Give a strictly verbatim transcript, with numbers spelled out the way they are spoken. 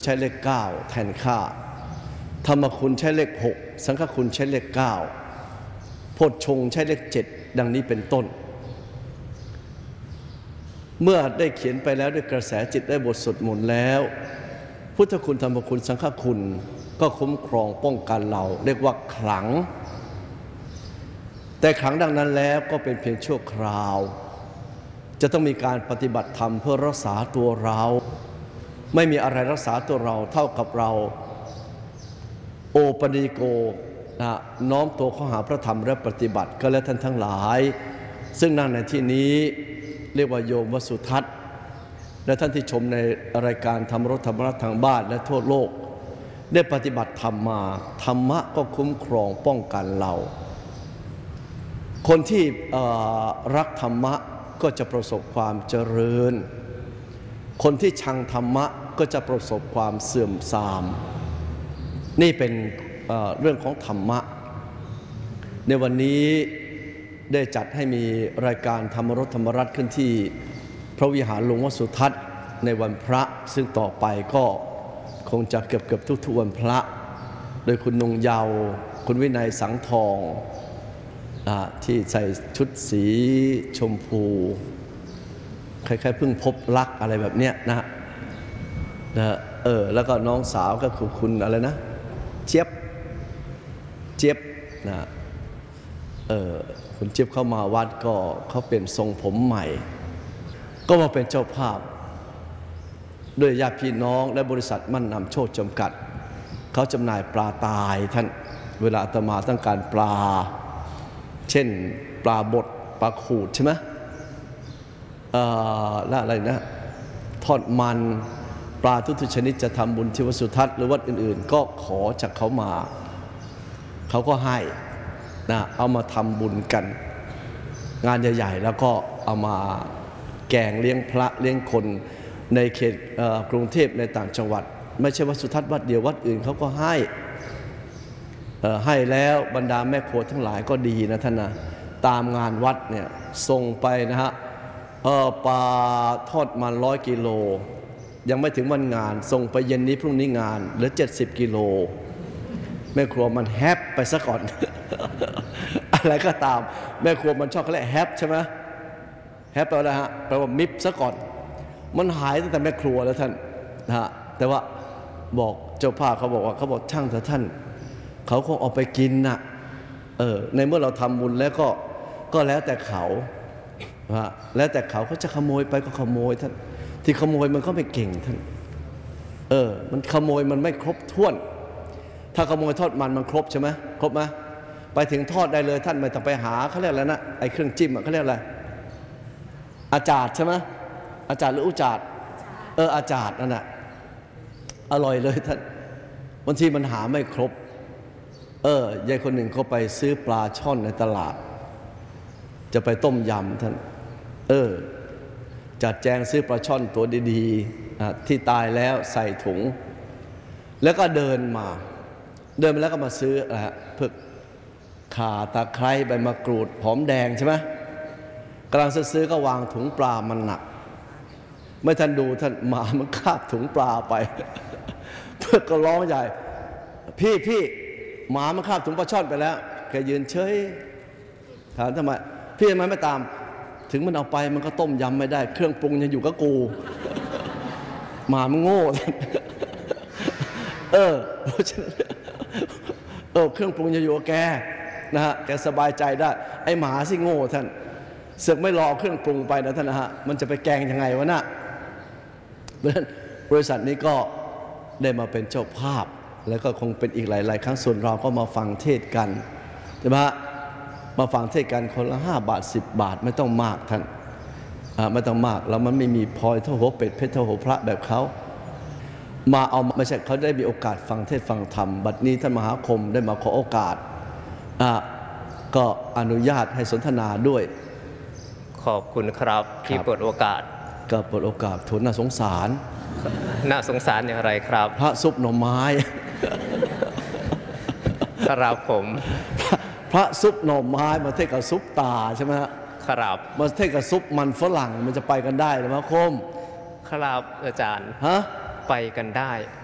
ใช้เลขเก้าแทนค่าธรรมคุณใช้เลขหกสังฆคุณใช้เลขเก้าโพชฌงค์ใช้เลขเจ็ดดังนี้เป็นต้นเมื่อได้เขียนไปแล้วด้วยกระแสจิตได้บทสวดมนต์แล้วพุทธคุณธรรมคุณสังฆคุณก็คุ้มครองป้องกันเราเรียกว่าขลังแต่ขลังดังนั้นแล้วก็เป็นเพียงชั่วคราวจะต้องมีการปฏิบัติธรรมเพื่อรักษาตัวเราไม่มีอะไรรักษาตัวเราเท่ากับเราโอปนิโกนะน้อมตัวเข้าหาพระธรรมและปฏิบัติก็แล้วท่านทั้งหลายซึ่งนั่งในที่นี้เรียกว่าโยมวสุทัศน์และท่านที่ชมในรายการธรรมรสธรรมรัตน์ทางบ้านและทั่วโลกได้ปฏิบัติธรรมมาธรรมะก็คุ้มครองป้องกันเราคนที่รักธรรมะก็จะประสบความเจริญคนที่ชังธรรมะก็จะประสบความเสื่อมทรามนี่เป็นเอ่อเรื่องของธรรมะในวันนี้ได้จัดให้มีรายการธรรมรสธรรมรัตน์ขึ้นที่พระวิหารหลวงวสุทัศน์ในวันพระซึ่งต่อไปก็คงจะเกือบเกือบทุกๆวันพระโดยคุณนงเยาว์คุณวินัยสังทองที่ใส่ชุดสีชมพูคล้ายๆเพิ่งพบรักอะไรแบบเนี้ยนะฮะนะเออแล้วก็น้องสาวก็คือคุณอะไรนะเจี๊ยบเจี๊ยบนะเออคุณเจี๊ยบเข้ามาวัดก็เขาเป็นทรงผมใหม่ก็มาเป็นเจ้าภาพด้วยญาติพี่น้องและบริษัทมั่นนำโชคจำกัดเขาจำหน่ายปลาตายท่านเวลาอาตมาต้องการปลาเช่นปลาบดปลาขูดใช่ไหมแล้วอะไรนะทอดมันปลาทุกชนิดจะทำบุญที่วัดสุทัศน์หรือวัดอื่นๆก็ขอจากเขามาเขาก็ให้นะเอามาทำบุญกันงานใหญ่ๆแล้วก็เอามาแกงเลี้ยงพระเลี้ยงคนในเขตกรุงเทพในต่างจังหวัดไม่ใช่วัดสุทัศน์วัดเดียววัดอื่นเขาก็ให้ให้แล้วบรรดาแม่ครัวทั้งหลายก็ดีนะท่านนะตามงานวัดเนี่ยส่งไปนะฮะปลาทอดมันร้อยกิโลยังไม่ถึงวันงานส่งไปเย็นนี้พรุ่งนี้งานเหลือเจ็ดสิบกิโลแม่ครัวมันแฮปไปซะก่อน อะไรก็ตามแม่ครัวมันชอบเขาเรียกแฮปใช่ไหมแฮปแปลว่าอะไรฮะแปลว่ามิบซะก่อนมันหายตั้งแต่แม่ครัวแล้วท่านนะฮะแต่ว่าบอกเจ้าภาพเขาบอกว่าเขาบอกช่างเถอะท่านเขาคงเอาไปกินน่ะเออในเมื่อเราทำบุญแล้วก็ก็แล้วแต่เขาแล้วแต่เขาเขาจะขโมยไปก็ขโมยท่านที่ขโมยมันก็ไม่เก่งท่านเออมันขโมยมันไม่ครบถ้วนถ้าขโมยทอดมันมันครบใช่ไหมครบไหมไปถึงทอดได้เลยท่านไม่ต้องไปหาเขาเรียกอะไรนะไอ้เครื่องจิ้มเขาเรียกอะไรอาจารย์ใช่ไหมอาจารย์หรืออุจารเอออาจารย์นั่นแหละอร่อยเลยท่านบางทีมันหาไม่ครบเออยายคนหนึ่งเขาไปซื้อปลาช่อนในตลาดจะไปต้มยำท่านเออจัดแจงซื้อปลาช่อนตัวดีๆที่ตายแล้วใส่ถุงแล้วก็เดินมาเดินมาแล้วก็มาซื้ออะไรเพิกข่าตะไคร้ใบมะกรูดหอมแดงใช่ไหมกำลังซื้อก็วางถุงปลามันหนักไม่ทันดูท่านหมามันคาบถุงปลาไปเพิกก็ร้องใหญ่พี่พี่หมามันคาบถุงปลาช่อนไปแล้วแกยืนเฉยถามทำไมพี่ทำไมไม่ตามถึงมันเอาไปมันก็ต้มยำไม่ได้เครื่องปรุงยังอยู่กับกูหมามันโง่เออเออเครื่องปรุงยังอยู่กับแกนะฮะแกสบายใจได้ไอ้หมาสิโง่ท่านเสือกไม่รอเครื่องปรุงไปนะท่านนะฮะมันจะไปแกงยังไงวะน่ะเพราะฉะนั้นบริษัทนี้ก็ได้มาเป็นเจ้าภาพแล้วก็คงเป็นอีกหลายๆครั้งส่วนเราก็มาฟังเทศกันใช่ไหมฮะมาฟังเทศกันคนละห้าบาทสิบบาทไม่ต้องมากท่านไม่ต้องมากแล้วมันไม่มีพลอยเท่าหัวเป็ดเพชรเท่าหัวพระแบบเขามาเอาไม่ใช่เขาได้มีโอกาสฟังเทศฟังธรรมบัดนี้ท่านมหาคมได้มาขอโอกาสก็อนุญาตให้สนทนาด้วยขอบคุณครับที่เปิดโอกาสก็เปิดโอกาสทุนน่าสงสารน่าสงสารอย่างไรครับพระซุปหน่อไม้ครับผมพระซุปหน่อไม้มาเทศกับซุปตาใช่ไหมฮะครับมาเทศกับซุปมันฝรั่งมันจะไปกันได้หรือเปล่าคมครับอาจารย์ฮะไปกันได้